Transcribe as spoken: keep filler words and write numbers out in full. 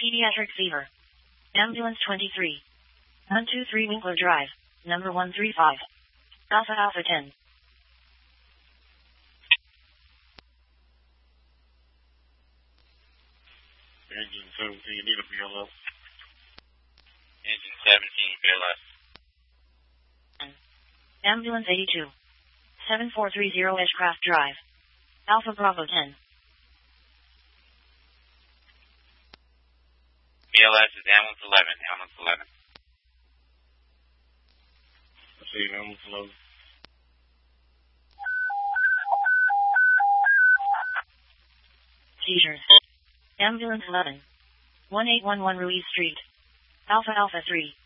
Pediatric fever. Ambulance twenty-three. one two three Winkler Drive, number one three five. Alpha Alpha ten. Engine seventeen, need a B L S. Engine seventeen, B L S. Ambulance eighty-two. seven four three zero Edgecraft Drive. Alpha Bravo ten. B L S is ambulance eleven, ambulance eleven. I see ambulance eleven. Seizures. Ambulance eleven. one eight one one Ruiz Street. Alpha Alpha three.